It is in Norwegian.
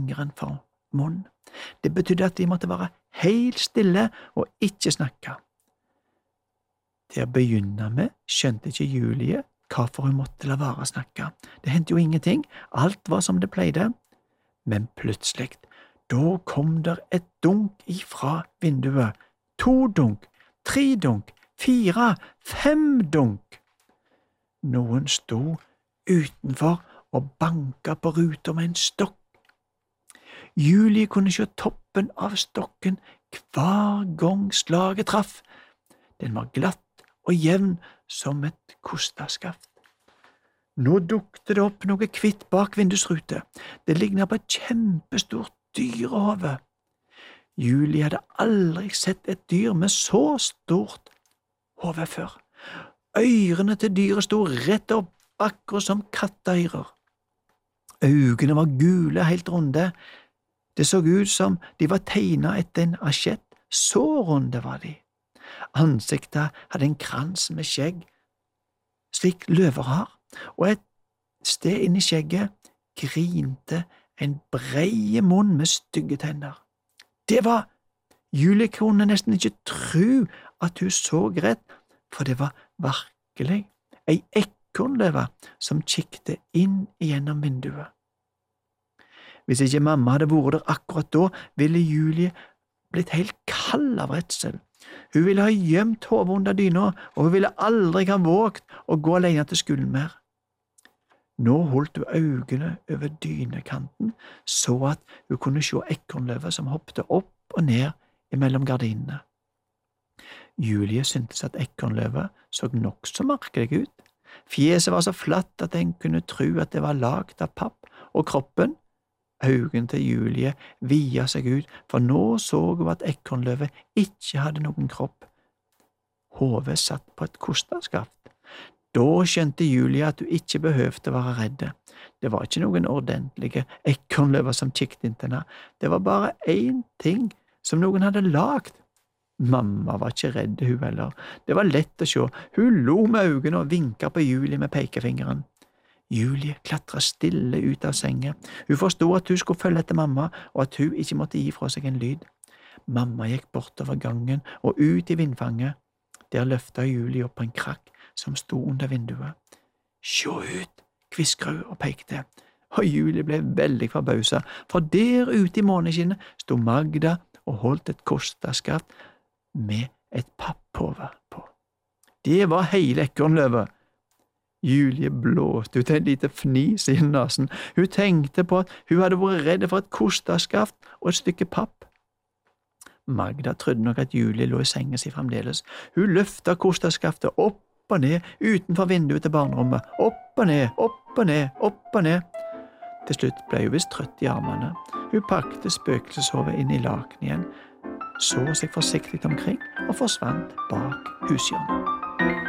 fingeren for munn. Det betydde at de måtte være helt stille og ikke snakke. Til å begynne med skjønte ikke Julie hvorfor hun måtte la være å snakke. Det hendte jo ingenting, alt var som det pleide. Men plutselig, da kom der et dunk ifra vinduet. 2 dunk, 3 dunk, 4, 5 dunk. Noen sto utenfor og banka på ruta med en stokk. Julie kunne se toppen av stokken hver gang slaget traff. Den var glatt og jevn som et kostaskaft. Nå dukte det opp noe hvitt bak vindusrute. Det lignet på et kjempestort dyrehove. Julie hadde aldri sett et dyr med så stort hode før. Ørene til dyret sto rett opp, akkurat som katteører. Øynene var gule, helt runde. Det så ut som de var tegnet etter en asjett, så runde var de. Ansiktet hadde en krans med skjegg, slik løver har, og et sted inni skjegget grinte en breie munn med stygge tenner. Det var… Julie kunne nesten ikke tro at hun så rett, for det var virkelig ei ekornløve som kikket inn gjennom vinduet. Hvis ikke mamma hadde vært der akkurat da, ville Julie blitt helt kald av redsel. Hun ville ha gjemt hodet under dyna, og hun ville aldri ha våget å gå alene til skolen mer. Nå holdt hun øynene over dynekanten, så at hun kunne se ekornløvet som hoppet opp og ned mellom gardinene. Julie syntes at ekornløvet så nokså merkelig ut. Fjeset var så flatt at en kunne tro at det var laget av papp, og kroppen… Øynene til Julie via seg ut, for nå så hun at ekornløvet ikke hadde noen kropp. Hodet satt på et kostaskaft. Da skjønte Julie at hun ikke behøvde å være redde. Det var ikke noen ordentlige ekornløver som kikket inn til henne. Det var bare én ting som noen hadde lagt. Mamma var ikke redd, hun heller. Det var lett å se. Hun lo med øynene og vinket på Julie med pekefingeren. Julie klatret stille ut av sengen. Hun forstod at hun skulle følge etter mamma, og at hun ikke måtte gi fra seg en lyd. Mamma gikk bortover gangen og ut i vindfanget. Der løftet Julie opp på en krakk som sto under vinduet. «Sjå ut!» hvisket hun og pekte. Og Julie ble veldig forbauset, for der ute i måneskinnet sto Magda og holdt et kostaskaft med et papphode på. Det var hele ekornløvet. Julie blåste ut en lite fnis i nasen. Hun tenkte på at hun hadde vært redd for et kostaskaft og et stykke papp. Magda trodde nok at Julie lå i sengen sin fremdeles. Hun løftet kostaskaftet opp og ned utenfor vinduet til barnerommet. Opp og ned, opp og ned, opp og ned. Til slutt ble hun visst trøtt i armene. Hun pakket spøkelseshodet inn i laken igjen, så seg forsiktig omkring og forsvant bak hushjørnet.